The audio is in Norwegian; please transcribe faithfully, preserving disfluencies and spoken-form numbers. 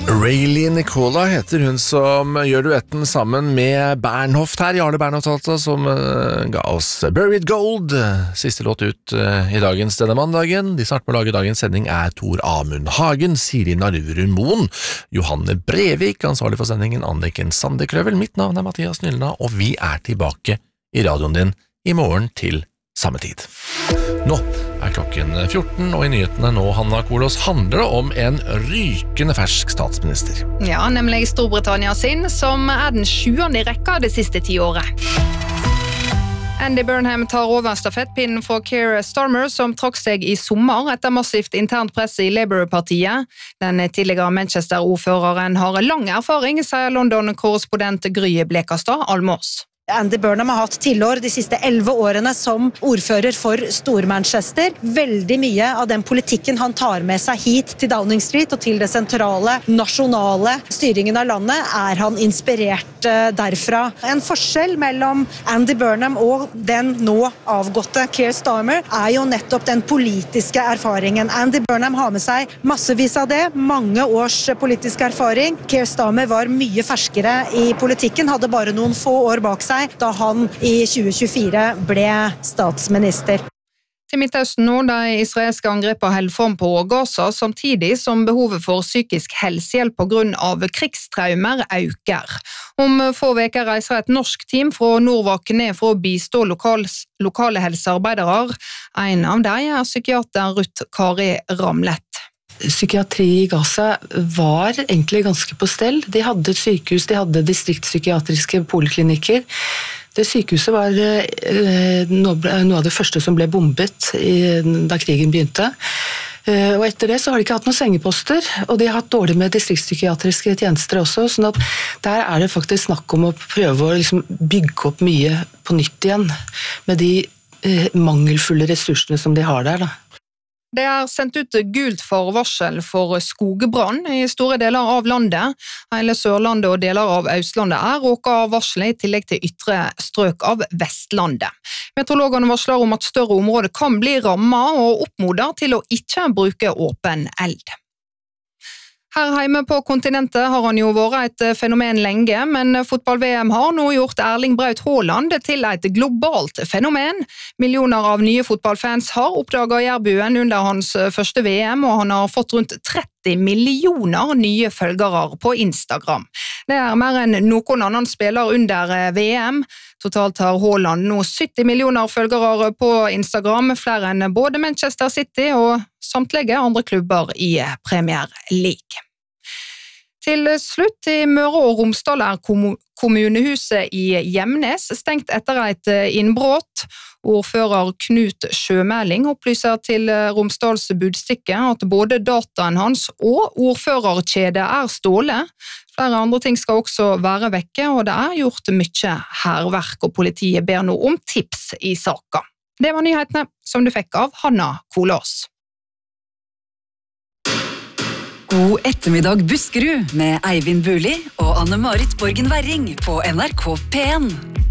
Rayleigh Nicola heter hun som gjør duetten sammen med Bernhoft her, Jarle Bernhoft altså, som uh, ga oss Buried Gold, siste låt ut uh, i dagens denne mandagen. De snart med å lage dagens sending er Tor Amund Hagen, Siri Narvrun Moen, Johanne Brevik, ansvarlig for sendingen, Anniken Sandekløvel. Mitt navn er Mathias Nylna, og vi er tilbake i radioen din i morgen til samme tid. Nå er klokken fjorten, og i nyhetene nå, Hanna Kolos, handler det om en rykende fersk statsminister. Ja, nemlig Storbritannia sin, som er den sjuende i rekka det siste ti året. Andy Burnham tar over stafettpinnen fra Keir Starmer, som trakk seg i sommer etter massivt internt press i Labour-partiet. Den tidligere Manchester-ordføreren har lang erfaring, sier London-korrespondent Gry Blekastad Almås. Andy Burnham har hatt tilår de siste elleve årene som ordfører for Stor-Manchester. Veldig mye av den politikken han tar med seg hit til Downing Street og til det sentrale, nasjonale styringen av landet, er han inspirert derfra. En forskjell mellom Andy Burnham og den nå avgåtte Keir Starmer er jo nettopp den politiske erfaringen. Andy Burnham har med seg massevis av det, mange års politisk erfaring. Keir Starmer var mye ferskere i politikken, hadde bare noen få år bak seg da han i tjue tjuefire ble statsminister. Til Midtøsten nå, de israelske angreper holder fram på Gaza, samtidig som behovet for psykisk helsehjelp på grunn av krigstraumer øker. Om få veker reiser et norsk team fra Nordvak ned for å bistå lokal, lokale helsearbeidere. En av dem er psykiater Ruth Kari Ramlet. Psykiatri i Gaza var egentlig ganske på stell. De hadde et sykehus, de hadde distriktspsykiatriske poliklinikker. Det sykehuset var eh, noe av det første som ble bombet i, da krigen begynte. Eh, og etter det så har de ikke hatt noen sengeposter, og de har hatt dårlig med distriktspsykiatriske tjenester også, sånn at der er det faktisk snakk om å prøve å liksom bygge opp mye på nytt igjen, med de eh, mangelfulle ressursene som de har der da. Det er sendt ut gult forvarsel for skogbrann i store deler av landet. Hele Sørlandet og deler av Østlandet er råket av varselet, i tillegg til ytre strøk av Vestlandet. Meteorologene varsler om at større områder kan bli rammet og oppmoder til å ikke bruke åpen eld. Her hjemme på kontinentet har han jo vært et fenomen lenge, men fotball-V M har nå gjort Erling Braut Haaland til et globalt fenomen. Millioner av nye fotballfans har oppdaget Jærbuen under hans første V M, og han har fått rundt tretti millioner nye følgere på Instagram. Det er mer enn noen annen spiller under V M. Totalt har Haaland nå sytti millioner følgere på Instagram, flere enn både Manchester City og samtlige andre klubber i Premier League. Til slutt, i Møre og Romsdal er kommunehuset i Gjemnes stengt etter et innbrott. Ordfører Knut Sjømeling opplyser til Romsdals Budstikke at både dataen hans og ordførerkjedet er stålet. Flere andre ting skal også være vekke, og det er gjort mye hærverk, og politiet ber nå om tips i saken. Det var nyhetene som du fikk av Hanna Kolås. God ettermiddag Buskerud med Eivind Buli og Anne-Marit Borgen Werring på N R K P en.